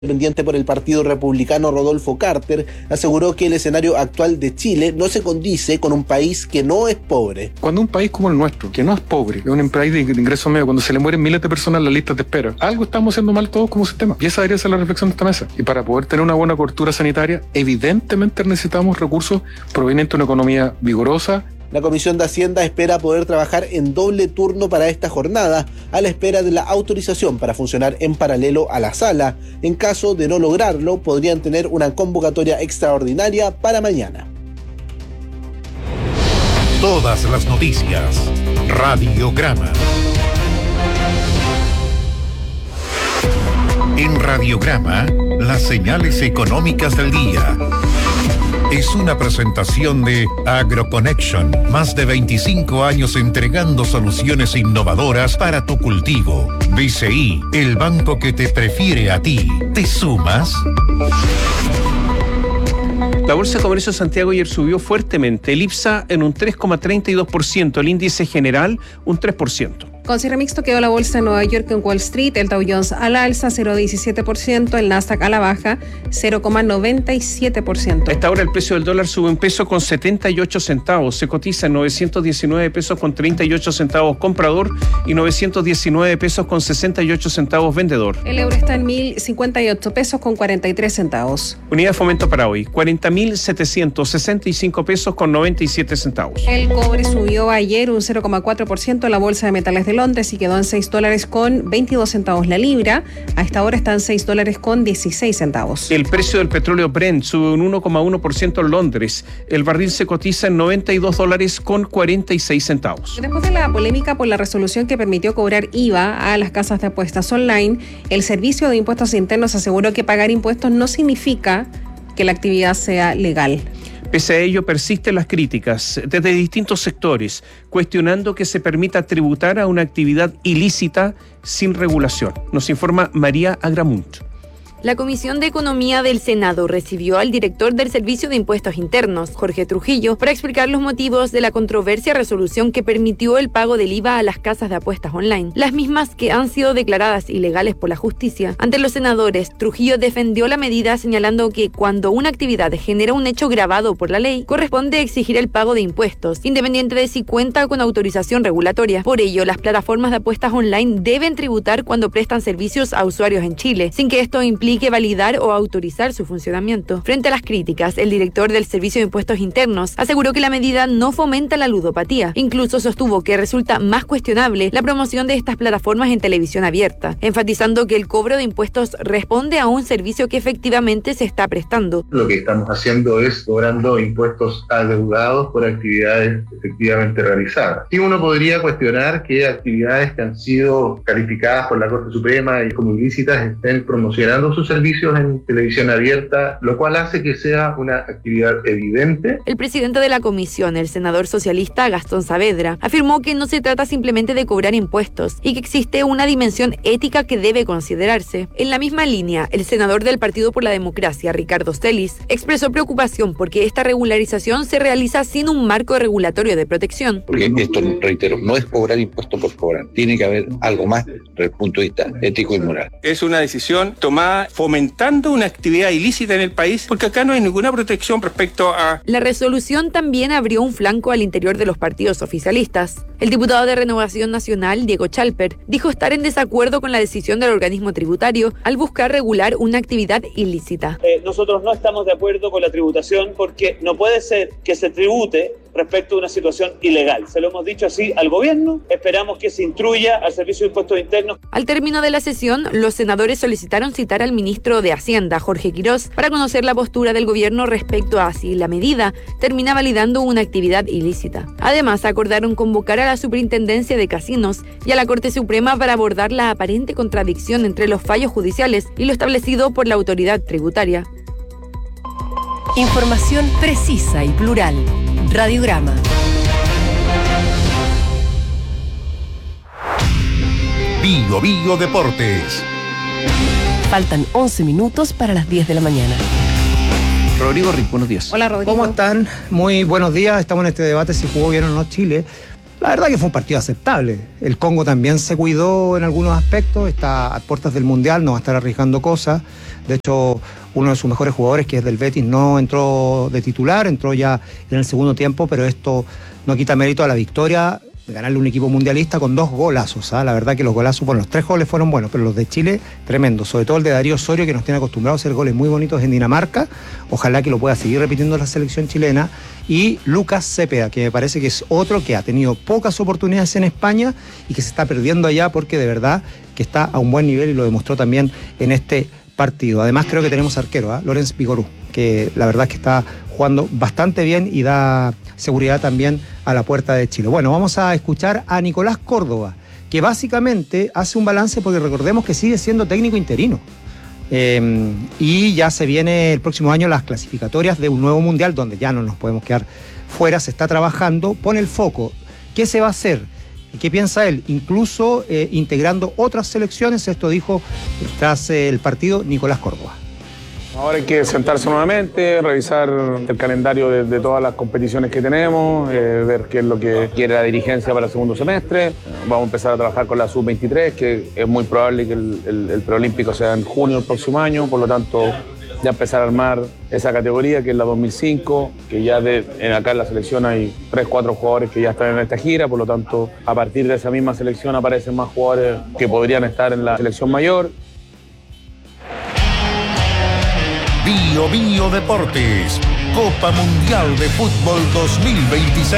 Independiente por el Partido Republicano Rodolfo Carter aseguró que el escenario actual de Chile no se condice con un país que no es pobre. Cuando un país como el nuestro, que no es pobre, es un país de ingreso medio, cuando se le mueren miles de personas en las listas de espera, algo estamos haciendo mal todos como sistema. Y esa debería ser la reflexión de esta mesa. Y para poder tener una buena cobertura sanitaria, evidentemente necesitamos recursos provenientes de una economía vigorosa. La Comisión de Hacienda espera poder trabajar en doble turno para esta jornada, a la espera de la autorización para funcionar en paralelo a la sala. En caso de no lograrlo, podrían tener una convocatoria extraordinaria para mañana. Todas las noticias. Radiograma. En Radiograma, las señales económicas del día. Es una presentación de AgroConnection, más de 25 años entregando soluciones innovadoras para tu cultivo. BCI, el banco que te prefiere a ti. ¿Te sumas? La Bolsa de Comercio de Santiago ayer subió fuertemente. El IPSA en un 3,32%, el índice general un 3%. Con cierre mixto quedó la bolsa de Nueva York en Wall Street, el Dow Jones al alza 0,17%, el Nasdaq a la baja 0,97%. A esta hora el precio del dólar sube $1.78, se cotiza en $919.38 comprador y $919.68 vendedor. El euro está en $1.058.43. Unidad de fomento para hoy, $40.765.97. El cobre subió ayer un 0,4% en la bolsa de metales de Londres y quedó en $6.22 la libra. A esta hora está en $6.16. El precio del petróleo Brent sube un 1,1% en Londres. El barril se cotiza en $92.46. Después de la polémica por la resolución que permitió cobrar IVA a las casas de apuestas online, el Servicio de Impuestos Internos aseguró que pagar impuestos no significa que la actividad sea legal. Pese a ello, persisten las críticas desde distintos sectores, cuestionando que se permita tributar a una actividad ilícita sin regulación. Nos informa María Agramunt. La Comisión de Economía del Senado recibió al director del Servicio de Impuestos Internos, Jorge Trujillo, para explicar los motivos de la controversia resolución que permitió el pago del IVA a las casas de apuestas online, las mismas que han sido declaradas ilegales por la justicia. Ante los senadores, Trujillo defendió la medida señalando que cuando una actividad genera un hecho gravado por la ley, corresponde exigir el pago de impuestos, independiente de si cuenta con autorización regulatoria. Por ello, las plataformas de apuestas online deben tributar cuando prestan servicios a usuarios en Chile, sin que esto implique validar o autorizar su funcionamiento. Frente a las críticas, el director del Servicio de Impuestos Internos aseguró que la medida no fomenta la ludopatía. Incluso sostuvo que resulta más cuestionable la promoción de estas plataformas en televisión abierta, enfatizando que el cobro de impuestos responde a un servicio que efectivamente se está prestando. Lo que estamos haciendo es cobrando impuestos adeudados por actividades efectivamente realizadas. Y uno podría cuestionar que actividades que han sido calificadas por la Corte Suprema y como ilícitas estén promocionando sus servicios en televisión abierta, lo cual hace que sea una actividad evidente. El presidente de la comisión, el senador socialista Gastón Saavedra, afirmó que no se trata simplemente de cobrar impuestos y que existe una dimensión ética que debe considerarse. En la misma línea, el senador del Partido por la Democracia, Ricardo Celis, expresó preocupación porque esta regularización se realiza sin un marco regulatorio de protección. Porque esto, reitero, no es cobrar impuestos por cobrar. Tiene que haber algo más desde el punto de vista ético y moral. Es una decisión tomada fomentando una actividad ilícita en el país, porque acá no hay ninguna protección respecto a... La resolución también abrió un flanco al interior de los partidos oficialistas. El diputado de Renovación Nacional, Diego Chalper, dijo estar en desacuerdo con la decisión del organismo tributario al buscar regular una actividad ilícita. Nosotros no estamos de acuerdo con la tributación porque no puede ser que se tribute respecto a una situación ilegal. Se lo hemos dicho así al gobierno, esperamos que se instruya al Servicio de Impuestos Internos. Al término de la sesión, los senadores solicitaron citar al ministro de Hacienda, Jorge Quirós, para conocer la postura del gobierno respecto a si la medida termina validando una actividad ilícita. Además, acordaron convocar a la Superintendencia de Casinos y a la Corte Suprema para abordar la aparente contradicción entre los fallos judiciales y lo establecido por la autoridad tributaria. Información precisa y plural. Radiograma. Bio Deportes. Faltan 11 minutos para las 10 de la mañana. Rodrigo Rick, buenos días. Hola, Rodrigo. ¿Cómo están? Muy buenos días. Estamos en este debate si jugó bien o no Chile. La verdad que fue un partido aceptable. El Congo también se cuidó en algunos aspectos, está a puertas del Mundial, no va a estar arriesgando cosas. De hecho, uno de sus mejores jugadores, que es del Betis, no entró de titular, entró ya en el segundo tiempo, pero esto no quita mérito a la victoria de ganarle un equipo mundialista con 2 golazos. La verdad que los golazos, bueno, los 3 goles fueron buenos, pero los de Chile, tremendos. Sobre todo el de Darío Osorio, que nos tiene acostumbrados a hacer goles muy bonitos en Dinamarca. Ojalá que lo pueda seguir repitiendo la selección chilena. Y Lucas Cepeda, que me parece que es otro que ha tenido pocas oportunidades en España y que se está perdiendo allá porque de verdad que está a un buen nivel y lo demostró también en este partido. Además creo que tenemos arquero, Lorenz Vigorú, que la verdad es que está jugando bastante bien y da seguridad también a la puerta de Chile. Bueno, vamos a escuchar a Nicolás Córdoba, que básicamente hace un balance porque recordemos que sigue siendo técnico interino. Y ya se viene el próximo año las clasificatorias de un nuevo mundial donde ya no nos podemos quedar fuera, se está trabajando, pone el foco. ¿Qué se va a hacer? ¿Y qué piensa él? Incluso integrando otras selecciones, esto dijo tras el partido Nicolás Córdoba. Ahora hay que sentarse nuevamente, revisar el calendario de todas las competiciones que tenemos, ver qué es lo que quiere la dirigencia para el segundo semestre. Vamos a empezar a trabajar con la Sub-23, que es muy probable que el preolímpico sea en junio del próximo año, por lo tanto ya empezar a armar esa categoría que es la 2005, que ya acá en la selección hay 3-4 jugadores que ya están en esta gira, por lo tanto a partir de esa misma selección aparecen más jugadores que podrían estar en la selección mayor. Bio Bio Deportes, Copa Mundial de Fútbol 2026.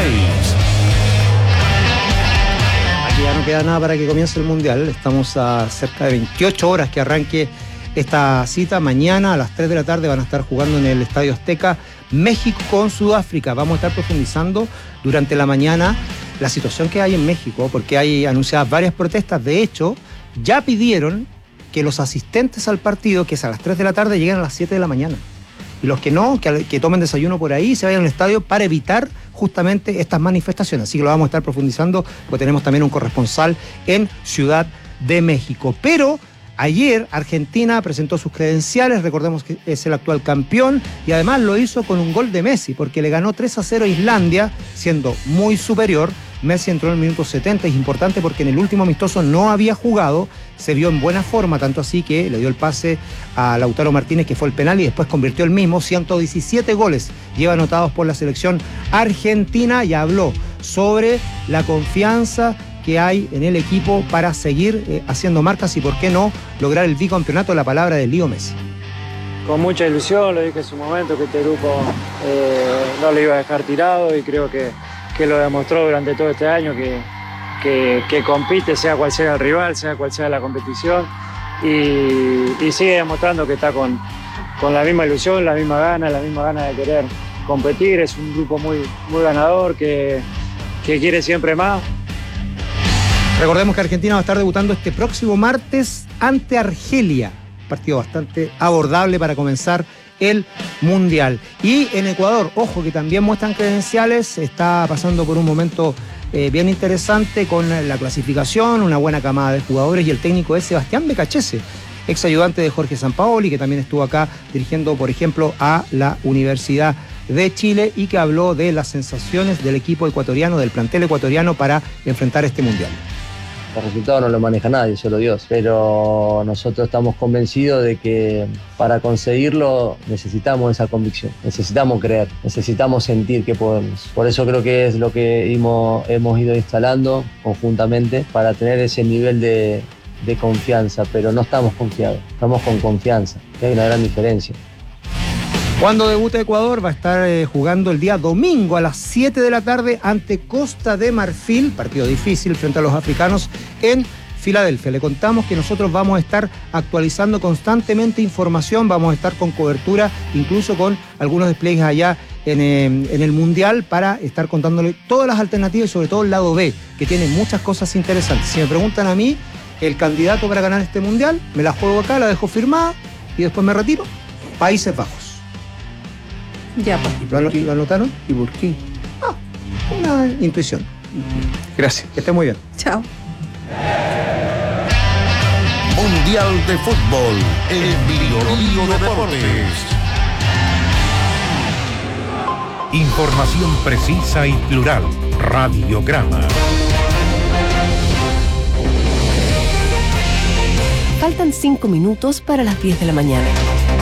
Aquí ya no queda nada para que comience el Mundial. Estamos a cerca de 28 horas que arranque esta cita. Mañana a las 3 de la tarde van a estar jugando en el Estadio Azteca México con Sudáfrica. Vamos a estar profundizando durante la mañana la situación que hay en México, porque hay anunciadas varias protestas. De hecho, ya pidieron que los asistentes al partido, que es a las 3 de la tarde, lleguen a las 7 de la mañana. Y los que no, que tomen desayuno por ahí y se vayan al estadio para evitar justamente estas manifestaciones. Así que lo vamos a estar profundizando, porque tenemos también un corresponsal en Ciudad de México. Pero ayer Argentina presentó sus credenciales, recordemos que es el actual campeón, y además lo hizo con un gol de Messi, porque le ganó 3-0 a Islandia, siendo muy superior. Messi entró en el minuto 70, es importante porque en el último amistoso no había jugado, se vio en buena forma, tanto así que le dio el pase a Lautaro Martínez, que fue el penal, y después convirtió el mismo. 117 goles lleva anotados por la selección argentina, y habló sobre la confianza que hay en el equipo para seguir haciendo marcas y por qué no lograr el bicampeonato. La palabra de Leo Messi. Con mucha ilusión, lo dije en su momento, que este grupo no lo iba a dejar tirado, y creo que lo demostró durante todo este año, que compite, sea cual sea el rival, sea cual sea la competición, y sigue demostrando que está con la misma ilusión, la misma gana de querer competir. Es un grupo muy, muy ganador, que quiere siempre más. Recordemos que Argentina va a estar debutando este próximo martes ante Argelia, partido bastante abordable para comenzar el Mundial. Y en Ecuador, ojo, que también muestran credenciales, está pasando por un momento bien interesante con la clasificación, una buena camada de jugadores, y el técnico es Sebastián Becachese, ex ayudante de Jorge Sampaoli, que también estuvo acá dirigiendo, por ejemplo, a la Universidad de Chile, y que habló de las sensaciones del equipo ecuatoriano, del plantel ecuatoriano para enfrentar este Mundial. Los resultados no lo maneja nadie, solo Dios. Pero nosotros estamos convencidos de que para conseguirlo necesitamos esa convicción, necesitamos creer, necesitamos sentir que podemos. Por eso creo que es lo que hemos ido instalando conjuntamente para tener ese nivel de confianza. Pero no estamos confiados, estamos con confianza, que hay una gran diferencia. Cuando debute Ecuador va a estar jugando el día domingo a las 7 de la tarde ante Costa de Marfil, partido difícil frente a los africanos en Filadelfia. Le contamos que nosotros vamos a estar actualizando constantemente información, vamos a estar con cobertura, incluso con algunos despliegues allá en el Mundial, para estar contándole todas las alternativas y sobre todo el lado B, que tiene muchas cosas interesantes. Si me preguntan a mí, el candidato para ganar este Mundial, me la juego acá, la dejo firmada y después me retiro. Países Bajos. Ya, pues. ¿Lo anotaron? ¿Y por qué? Una intuición. Gracias, que esté muy bien. Chao. Mundial de Fútbol en Bio Bio Deportes. Información precisa y plural. Radiograma. Faltan 5 minutos para las 10 de la mañana.